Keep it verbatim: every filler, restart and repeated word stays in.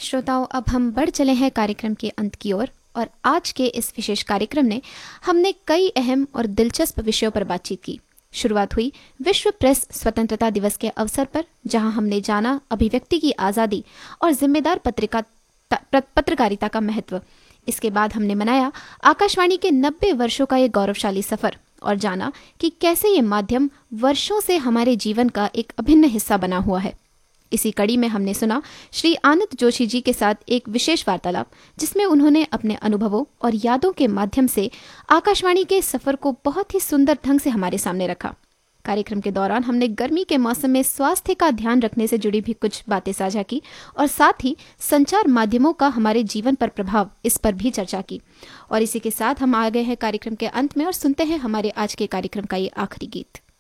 श्रोताओं, अब हम बढ़ चले हैं कार्यक्रम के अंत की ओर और आज के इस विशेष कार्यक्रम में हमने कई अहम और दिलचस्प विषयों पर बातचीत की। शुरुआत हुई विश्व प्रेस स्वतंत्रता दिवस के अवसर पर, जहां हमने जाना अभिव्यक्ति की आज़ादी और जिम्मेदार पत्रिका पत्रकारिता का महत्व। इसके बाद हमने मनाया आकाशवाणी के नब्बे वर्षों का ये गौरवशाली सफर और जाना कि कैसे ये माध्यम वर्षों से हमारे जीवन का एक अभिन्न हिस्सा बना हुआ है। इसी कड़ी में हमने सुना श्री आनंद जोशी जी के साथ एक विशेष वार्तालाप, जिसमें उन्होंने अपने अनुभवों और यादों के माध्यम से आकाशवाणी के सफर को बहुत ही सुंदर ढंग से हमारे सामने रखा। कार्यक्रम के दौरान हमने गर्मी के मौसम में स्वास्थ्य का ध्यान रखने से जुड़ी भी कुछ बातें साझा की और साथ ही संचार माध्यमों का हमारे जीवन पर प्रभाव, इस पर भी चर्चा की। और इसी के साथ हम आ गए हैं कार्यक्रम के अंत में और सुनते हैं हमारे आज के कार्यक्रम का ये आखिरी गीत।